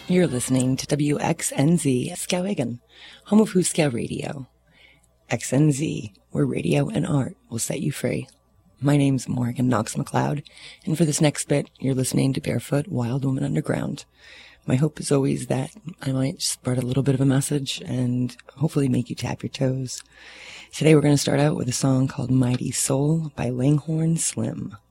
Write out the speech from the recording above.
You're listening to WXNZ Skowhegan, home of Hooskow Radio. XNZ, where radio and art will set you free. My name's Morgan Knox McLeod, and for this next bit, you're listening to Barefoot Wild Woman Underground. My hope is always that I might spread a little bit of a message and hopefully make you tap your toes. Today we're going to start out with a song called Mighty Soul by Langhorne Slim.